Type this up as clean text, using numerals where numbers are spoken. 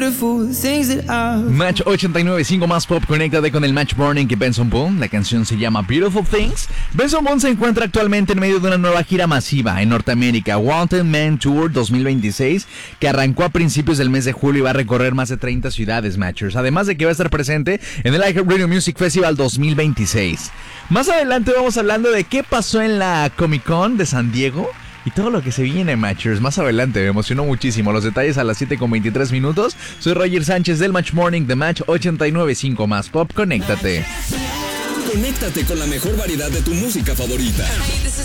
Match 89.5 más pop, conéctate con el Match Morning que Benson Boone. La canción se llama Beautiful Things. Benson Boone se encuentra actualmente en medio de una nueva gira masiva en Norteamérica, Wanted Man Tour 2026, que arrancó a principios del mes de julio y va a recorrer más de 30 ciudades, Matchers. Además de que va a estar presente en el iHeartRadio Music Festival 2026. Más adelante vamos hablando de qué pasó en la Comic Con de San Diego y todo lo que se viene, Matchers. Más adelante, me emocionó muchísimo. Los detalles a las 7:23 minutos. Soy Roger Sánchez del Match Morning de Match 89.5 más pop. Conéctate. Conéctate con la mejor variedad de tu música favorita.